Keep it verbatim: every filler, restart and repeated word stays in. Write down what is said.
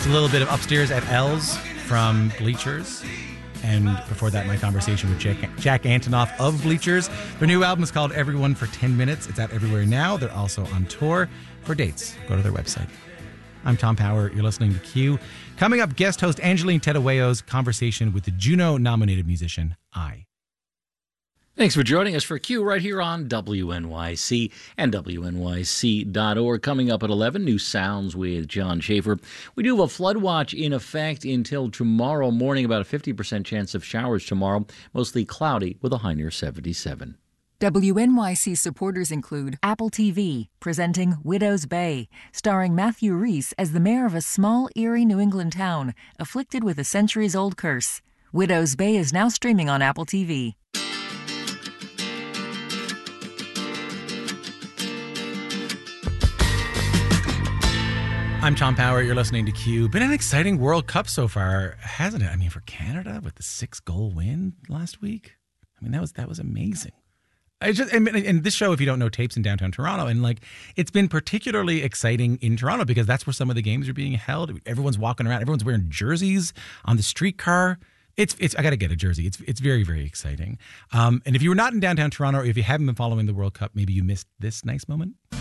a little bit of Upstairs at L's from Bleachers. And before that, my conversation with Jack, Jack Antonoff of Bleachers. Their new album is called Everyone for ten minutes. It's out everywhere now. They're also on tour. For dates, go to their website. I'm Tom Power. You're listening to Q. Coming up, guest host Angeline Tedaweo's conversation with the Juno-nominated musician I. Thanks for joining us for Q right here on W N Y C and W N Y C dot org. Coming up at eleven, New Sounds with John Schaefer. We do have a flood watch in effect until tomorrow morning, about a fifty percent chance of showers tomorrow, mostly cloudy with a high near seventy-seven. W N Y C supporters include Apple T V, presenting Widow's Bay, starring Matthew Reese as the mayor of a small, eerie New England town afflicted with a centuries-old curse. Widow's Bay is now streaming on Apple T V. I'm Tom Power. You're listening to Q. Been an exciting World Cup so far, hasn't it? I mean, for Canada with the six-goal win last week. I mean, that was that was amazing. I just and, and this show, if you don't know, tapes in downtown Toronto, and like it's been particularly exciting in Toronto because that's where some of the games are being held. Everyone's walking around, everyone's wearing jerseys on the streetcar. It's it's I got to get a jersey. It's it's very very exciting. Um, and if you were not in downtown Toronto, or if you haven't been following the World Cup, maybe you missed this nice moment.